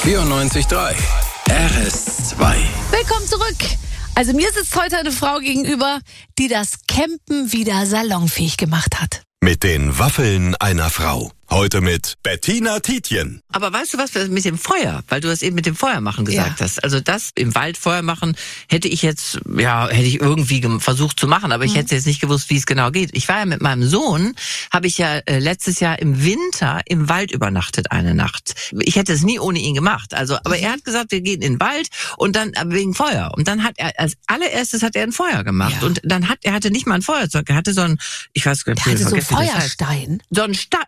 94.3 RS2. Willkommen zurück. Also mir sitzt heute eine Frau gegenüber, die das Campen wieder salonfähig gemacht hat. Mit den Waffeln einer Frau. Heute mit Bettina Tietjen. Aber weißt du was mit dem Feuer? Weil du das eben mit dem Feuer machen gesagt hast. Also das im Wald Feuer machen hätte ich irgendwie versucht zu machen, aber ich hätte jetzt nicht gewusst, wie es genau geht. Ich war ja mit meinem Sohn, habe ich ja letztes Jahr im Winter im Wald übernachtet eine Nacht. Ich hätte es nie ohne ihn gemacht. Also, aber er hat gesagt, wir gehen in den Wald und dann wegen Feuer. Und dann hat er als allererstes ein Feuer gemacht und dann er hatte nicht mal ein Feuerzeug, er hatte so ein, ich weiß gar nicht, der hatte so einen Feuerstein. So ein Stab.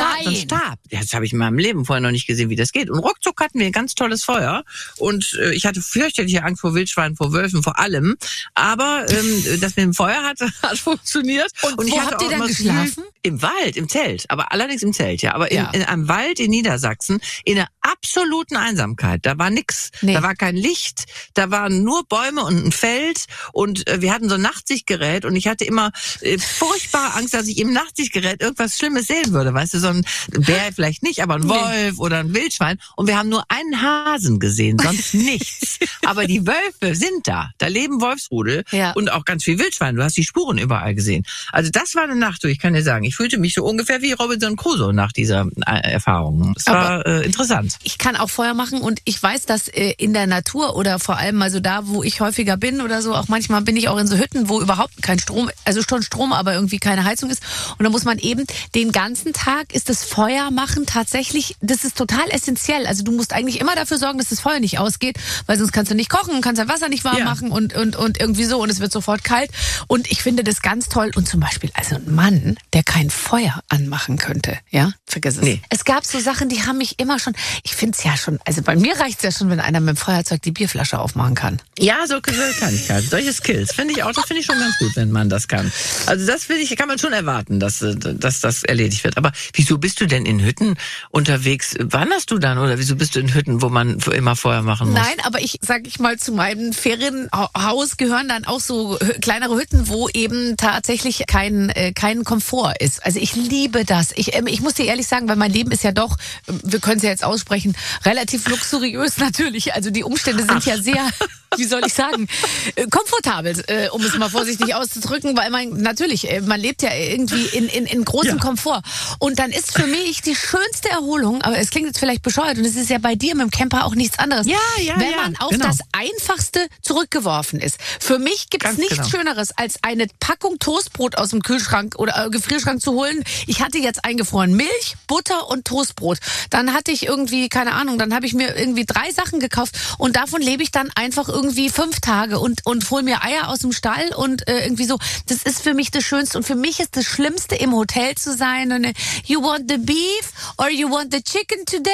Das habe ich in meinem Leben vorher noch nicht gesehen, wie das geht. Und ruckzuck hatten wir ein ganz tolles Feuer. Und ich hatte fürchterliche Angst vor Wildschweinen, vor Wölfen, vor allem. Aber das mit dem Feuer hat funktioniert. Und wo habt ihr dann geschlafen? Im Wald, im Zelt. Aber allerdings im Zelt, ja. Aber in einem Wald in Niedersachsen, in einer absoluten Einsamkeit. Da war nix. Nee. Da war kein Licht. Da waren nur Bäume und ein Feld. Und wir hatten so ein Nachtsichtgerät. Und ich hatte immer furchtbare Angst, dass ich im Nachtsichtgerät irgendwas Schlimmes sehen würde. Weißt du, so ein Bär vielleicht nicht, aber ein Wolf oder ein Wildschwein. Und wir haben nur einen Hasen gesehen, sonst nichts. Aber die Wölfe sind da. Da leben Wolfsrudel und auch ganz viel Wildschwein. Du hast die Spuren überall gesehen. Also das war eine Nacht, ich kann dir sagen, ich fühlte mich so ungefähr wie Robinson Crusoe nach dieser Erfahrung. Es war interessant. Ich kann auch Feuer machen und ich weiß, dass in der Natur oder vor allem also da, wo ich häufiger bin oder so, auch manchmal bin ich auch in so Hütten, wo überhaupt kein Strom, also schon Strom, aber irgendwie keine Heizung ist. Und da muss man eben den ganzen Tag ist das Feuer machen tatsächlich, das ist total essentiell. Also du musst eigentlich immer dafür sorgen, dass das Feuer nicht ausgeht, weil sonst kannst du nicht kochen, kannst dein Wasser nicht warm machen und irgendwie so und es wird sofort kalt. Und ich finde das ganz toll. Und zum Beispiel, also ein Mann, der kein Feuer anmachen könnte, vergiss es. Nee. Es gab so Sachen, die haben mich immer schon, ich finde es ja schon, also bei mir reicht es ja schon, wenn einer mit dem Feuerzeug die Bierflasche aufmachen kann. Ja, so Kleinigkeiten, solche Skills finde ich auch, das finde ich schon ganz gut, wenn man das kann. Also das finde ich, kann man schon erwarten, dass das erledigt wird. Aber wieso bist du denn in Hütten unterwegs? Wanderst du dann oder wieso bist du in Hütten, wo man immer Feuer machen muss? Nein, aber sag ich mal, zu meinem Ferienhaus gehören dann auch so kleinere Hütten, wo eben tatsächlich kein Komfort ist. Also ich liebe das. Ich muss dir ehrlich sagen, weil mein Leben ist ja doch, wir können es ja jetzt aussprechen, relativ luxuriös natürlich. Also die Umstände sind ja sehr, wie soll ich sagen, komfortabel, um es mal vorsichtig auszudrücken, weil man lebt ja irgendwie in großem Komfort. Und dann ist für mich die schönste Erholung, aber es klingt jetzt vielleicht bescheuert und es ist ja bei dir mit dem Camper auch nichts anderes, wenn man auf das Einfachste zurückgeworfen ist. Für mich gibt es nichts Schöneres, als eine Packung Toastbrot aus dem Kühlschrank oder Gefrierschrank zu holen. Ich hatte jetzt eingefroren Milch, Butter und Toastbrot. Dann hatte ich irgendwie, keine Ahnung, dann habe ich mir irgendwie 3 Sachen gekauft und davon lebe ich dann einfach irgendwie 5 Tage und hol mir Eier aus dem Stall und irgendwie so. Das ist für mich das Schönste und für mich ist das Schlimmste im Hotel zu sein und you want the beef or you want the chicken today?